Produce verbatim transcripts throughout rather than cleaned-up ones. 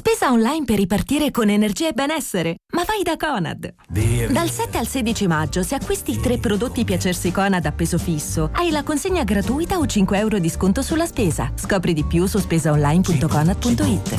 Spesa online per ripartire con energia e benessere. Ma vai da Conad. Via, Dal sette al sedici maggio, se acquisti tre prodotti Piacersi Conad a peso fisso, hai la consegna gratuita o cinque euro di sconto sulla spesa. Scopri di più su spesaonline punto conad punto it.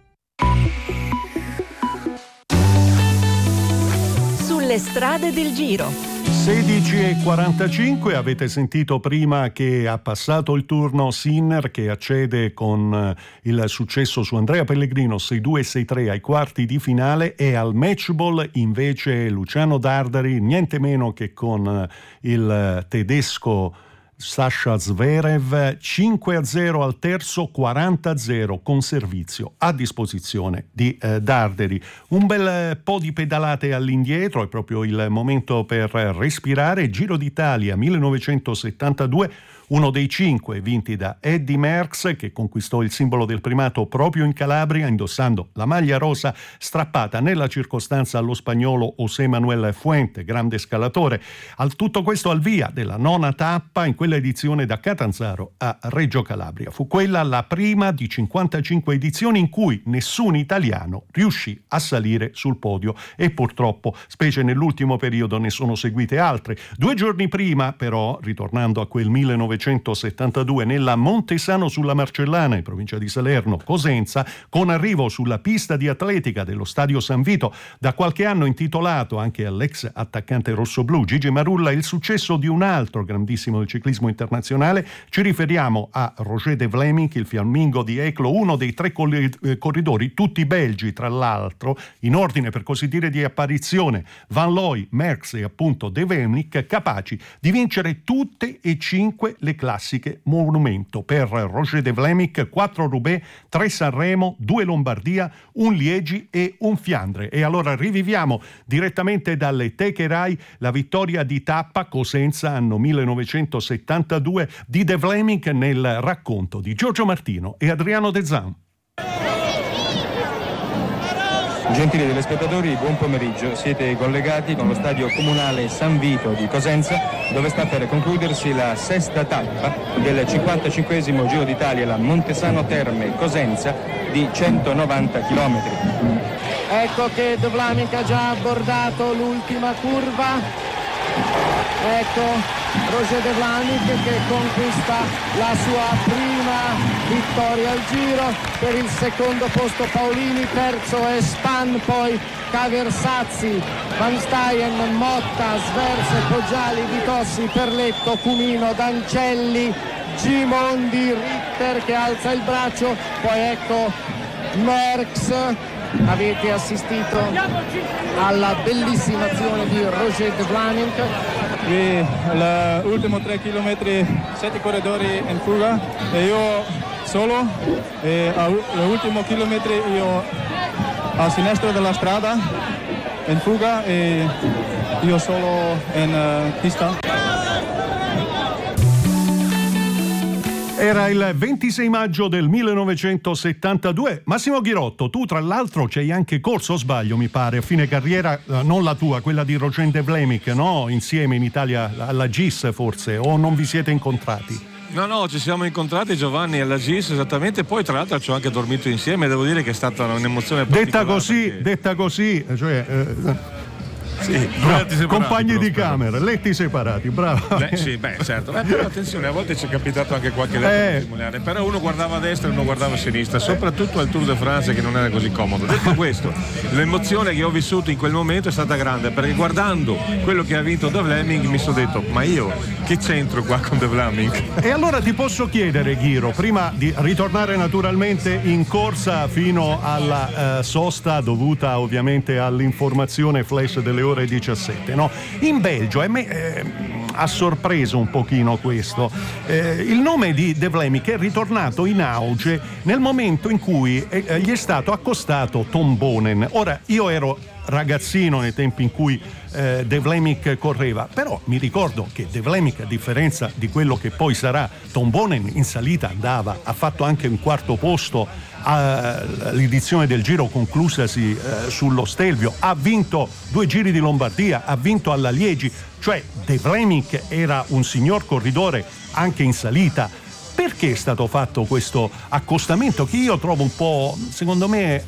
Sulle strade del Giro. sedici e quarantacinque, avete sentito prima che ha passato il turno Sinner, che accede con il successo su Andrea Pellegrino sei due sei tre ai quarti di finale, e al match ball invece Luciano Dardari niente meno che con il tedesco Sasha Zverev, cinque a zero al terzo, quaranta a zero con servizio a disposizione di eh, Darderi. Un bel po' di pedalate all'indietro, è proprio il momento per respirare. Giro d'Italia millenovecentosettantadue, uno dei cinque vinti da Eddy Merckx, che conquistò il simbolo del primato proprio in Calabria indossando la maglia rosa strappata nella circostanza allo spagnolo José Manuel Fuente, grande scalatore. Al tutto questo al via della nona tappa in quella edizione da Catanzaro a Reggio Calabria. Fu quella la prima di cinquantacinque edizioni in cui nessun italiano riuscì a salire sul podio, e purtroppo, specie nell'ultimo periodo, ne sono seguite altre. Due giorni prima, però, ritornando a quel millenovecentosettantadue, nella Montesano sulla Marcellana, in provincia di Salerno, Cosenza, con arrivo sulla pista di atletica dello Stadio San Vito, da qualche anno intitolato anche all'ex attaccante rossoblù Gigi Marulla, il successo di un altro grandissimo del ciclismo internazionale. Ci riferiamo a Roger De Vlamingh, il fiammingo di Eeklo, uno dei tre corridori, tutti belgi tra l'altro, in ordine per così dire di apparizione: Van Looy, Merckx e appunto De Vlamingh, capaci di vincere tutte e cinque le classiche monumento. Per Roger De Vlamingh quattro Roubaix, tre Sanremo, due Lombardia, un Liegi e un Fiandre. E allora riviviamo direttamente dalle teche Rai la vittoria di tappa Cosenza anno millenovecentosettantadue di De Vlamingh nel racconto di Giorgio Martino e Adriano De Zan. Gentili telespettatori, buon pomeriggio. Siete collegati con lo stadio comunale San Vito di Cosenza, dove sta per concludersi la sesta tappa del cinquantacinquesimo Giro d'Italia, la Montesano Terme Cosenza, di centonovanta chilometri. Ecco che De Vlamingh ha già abbordato l'ultima curva. Ecco Roger De Vlamingh che conquista la sua prima vittoria al Giro. Per il secondo posto Paolini, terzo è Span, poi Caversazzi, Van Steyen, Motta, Sverse, Poggiali, Vitossi, Perletto, Cumino, Dancelli, Gimondi, Ritter che alza il braccio, poi ecco Merckx. Avete assistito alla bellissima azione di Roger De Vlamingh. E l'ultimo tre chilometri, sette corridori in fuga e io solo, e all'ultimo chilometri io a sinistra della strada in fuga e io solo in uh, pista. Era il ventisei maggio del millenovecentosettantadue. Massimo Ghirotto, tu tra l'altro ci hai anche corso, o sbaglio mi pare, a fine carriera, non la tua, quella di Roger De Vlamingh, no? Insieme in Italia alla G I S forse, o non vi siete incontrati? No, no, ci siamo incontrati Giovanni alla G I S esattamente, poi tra l'altro ci ho anche dormito insieme, devo dire che è stata un'emozione detta così, perché... detta così, cioè... Eh... Sì, no, compagni di camera, letti separati, bravo. Beh, sì, beh, certo. Eh, però attenzione, a volte ci è capitato anche qualche letto eh. testimoniale, però uno guardava a destra e uno guardava a sinistra, soprattutto al Tour de France, che non era così comodo. Detto questo, l'emozione che ho vissuto in quel momento è stata grande, perché guardando quello che ha vinto De Vlamingh mi sono detto: ma io che c'entro qua con De Vlamingh? E allora ti posso chiedere, Ghiro, prima di ritornare naturalmente in corsa fino alla uh, sosta dovuta ovviamente all'informazione flash delle ore diciassette, no? In Belgio, e me eh, ha sorpreso un pochino questo, eh, il nome di De Vlamingh è ritornato in auge nel momento in cui eh, gli è stato accostato Tom Bonen. Ora, io ero ragazzino nei tempi in cui eh, De Vlamingh correva, però mi ricordo che De Vlamingh, a differenza di quello che poi sarà Tom Bonen, in salita andava, ha fatto anche un quarto posto all'edizione del Giro conclusasi eh, sullo Stelvio, ha vinto due giri di Lombardia, ha vinto alla Liegi, cioè De Vlamingh era un signor corridore anche in salita. Perché è stato fatto questo accostamento che io trovo un po', secondo me,